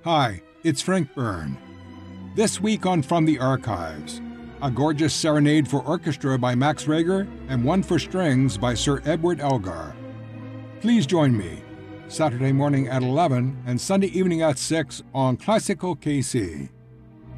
Hi, it's Frank Byrne. This week on From the Archives, a gorgeous serenade for orchestra by Max Reger and one for strings by Sir Edward Elgar. Please join me Saturday morning at 11 and Sunday evening at 6 on Classical KC.